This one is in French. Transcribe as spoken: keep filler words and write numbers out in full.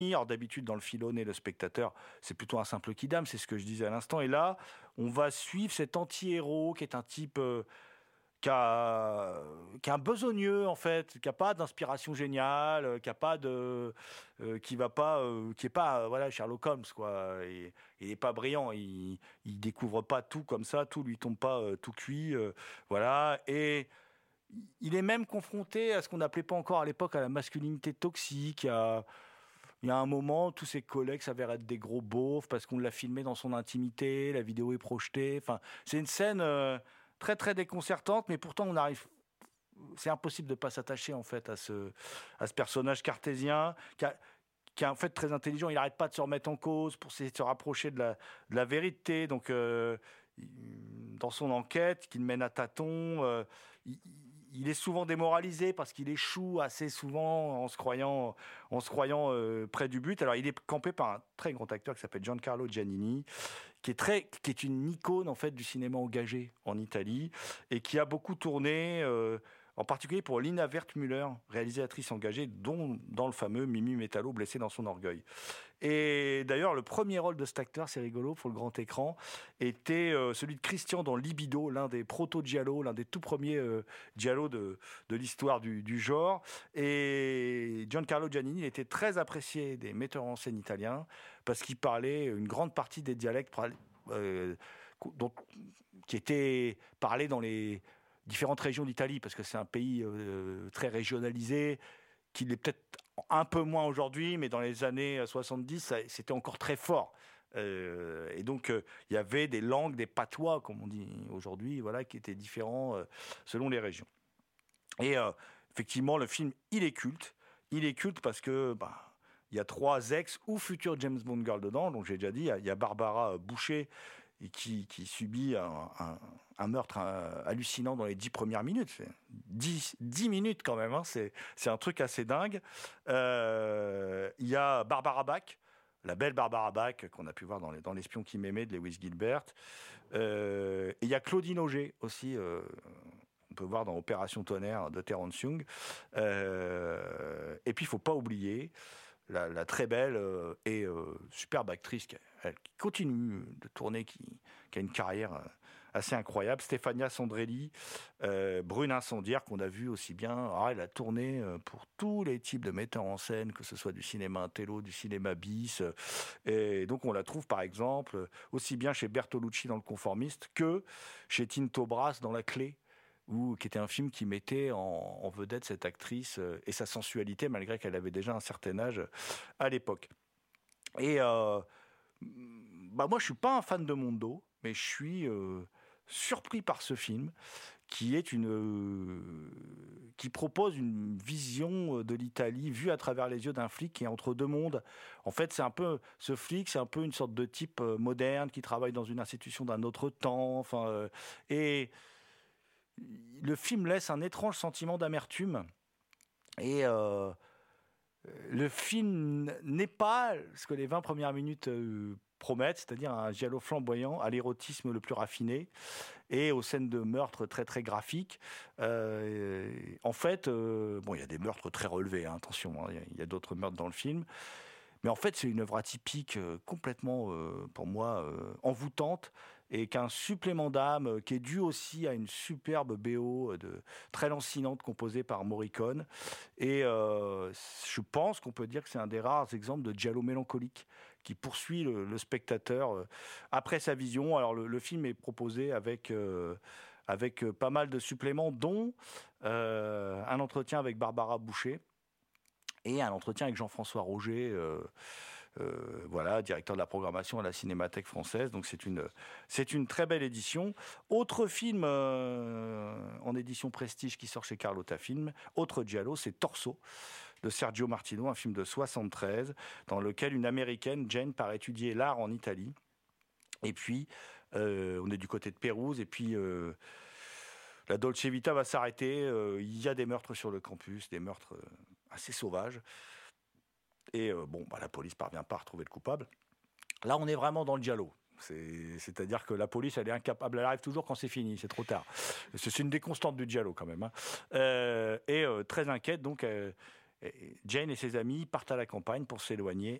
Alors, d'habitude, dans le filonné, le spectateur, c'est plutôt un simple kidam, c'est ce que je disais à l'instant. Et là, on va suivre cet anti-héros qui est un type euh, qui, a, qui est un besogneux, en fait, qui n'a pas d'inspiration géniale, euh, qui a pas de, euh, qui va pas, euh, qui est pas, euh, voilà, Sherlock Holmes, quoi. Et, il n'est pas brillant, il, il découvre pas tout comme ça, tout lui tombe pas euh, tout cuit, euh, voilà. Et il est même confronté à ce qu'on n'appelait pas encore à l'époque à la masculinité toxique. À, il y a un moment, tous ses collègues s'avèrent être des gros beaufs parce qu'on l'a filmé dans son intimité, la vidéo est projetée. Enfin, c'est une scène euh, très très déconcertante, mais pourtant on arrive. C'est impossible de ne pas s'attacher en fait à ce, à ce personnage cartésien qui, a, qui est en fait très intelligent. Il n'arrête pas de se remettre en cause pour essayer de se rapprocher de la, de la vérité. Donc, euh, dans son enquête qu'il mène à tâtons, euh, il, il est souvent démoralisé parce qu'il échoue assez souvent en se croyant, en se croyant euh, près du but. Alors, il est campé par un très grand acteur qui s'appelle Giancarlo Giannini, qui est, très, qui est une icône en fait, du cinéma engagé en Italie et qui a beaucoup tourné, euh, en particulier pour Lina Wertmüller, réalisatrice engagée, dont dans le fameux Mimi Metallo, blessé dans son orgueil. Et d'ailleurs, le premier rôle de cet acteur, c'est rigolo, pour le grand écran, était euh, celui de Christian dans Libido, l'un des proto-giallo, l'un des tout premiers euh, giallo de, de l'histoire du, du genre. Et Giancarlo Giannini il était très apprécié des metteurs en scène italiens parce qu'il parlait une grande partie des dialectes euh, donc, qui étaient parlés dans les différentes régions d'Italie, parce que c'est un pays euh, très régionalisé, qui l'est peut-être un peu moins aujourd'hui, mais dans les années soixante-dix, ça, c'était encore très fort. Euh, et donc, il euh, y avait des langues, des patois, comme on dit aujourd'hui, voilà, qui étaient différents euh, selon les régions. Et euh, effectivement, le film, il est culte. Il est culte parce que... Bah, il y a trois ex ou futurs James Bond girls dedans, donc j'ai déjà dit, il y a Barbara Boucher, qui, qui subit un, un, un meurtre un, hallucinant dans les dix premières minutes. C'est dix, dix minutes quand même, hein. c'est, c'est un truc assez dingue. Euh, il y a Barbara Bach, la belle Barbara Bach qu'on a pu voir dans, les, dans L'espion qui m'aimait de Lewis Gilbert. Euh, et il y a Claudine Auger aussi, euh, on peut voir dans Opération Tonnerre de Terence Young. Euh, et puis il ne faut pas oublier La, la très belle euh, et euh, superbe actrice qui, elle, qui continue de tourner, qui, qui a une carrière euh, assez incroyable, Stefania Sandrelli, euh, Brune Incendiaire, qu'on a vu aussi bien. Alors, elle a tourné euh, pour tous les types de metteurs en scène, que ce soit du cinéma intello, du cinéma bis. Euh, et donc, on la trouve, par exemple, aussi bien chez Bertolucci dans Le Conformiste que chez Tinto Brass dans La Clé, Ou, qui était un film qui mettait en, en vedette cette actrice euh, et sa sensualité, malgré qu'elle avait déjà un certain âge euh, à l'époque. Et euh, bah moi, je suis pas un fan de Mondo, mais je suis euh, surpris par ce film, qui est une, euh, qui propose une vision de l'Italie vue à travers les yeux d'un flic qui est entre deux mondes. En fait, c'est un peu ce flic, c'est un peu une sorte de type euh, moderne qui travaille dans une institution d'un autre temps. Enfin, euh, et le film laisse un étrange sentiment d'amertume et euh, le film n'est pas ce que les vingt premières minutes euh, promettent, c'est-à-dire un giallo flamboyant à l'érotisme le plus raffiné et aux scènes de meurtre très très graphiques. Euh, en fait, euh, bon, il y a des meurtres très relevés, hein, attention, il hein, y, y a d'autres meurtres dans le film. Mais en fait, c'est une œuvre atypique, euh, complètement, euh, pour moi, euh, envoûtante, et qu'un supplément d'âme, euh, qui est dû aussi à une superbe B O de, très lancinante composée par Morricone. Et euh, je pense qu'on peut dire que c'est un des rares exemples de giallo mélancolique qui poursuit le, le spectateur euh, après sa vision. Alors, le, le film est proposé avec... Euh, avec pas mal de suppléments, dont euh, un entretien avec Barbara Boucher, et un entretien avec Jean-François Roger, euh, euh, voilà, directeur de la programmation à la Cinémathèque française. Donc c'est une, c'est une très belle édition. Autre film euh, en édition Prestige qui sort chez Carlotta Film, autre giallo, c'est Torso de Sergio Martino, un film de soixante-treize, dans lequel une Américaine, Jane, part étudier l'art en Italie. Et puis, euh, on est du côté de Pérouse, et puis... Euh, La Dolce Vita va s'arrêter, euh, il y a des meurtres sur le campus, des meurtres euh, assez sauvages. Et euh, bon, bah, la police parvient pas à retrouver le coupable. Là, on est vraiment dans le giallo. C'est, c'est-à-dire que la police, elle est incapable, elle arrive toujours quand c'est fini, c'est trop tard. C'est, c'est une des constantes du giallo quand même. Hein. Euh, et euh, très inquiète, donc... Euh, Et Jane et ses amis partent à la campagne pour s'éloigner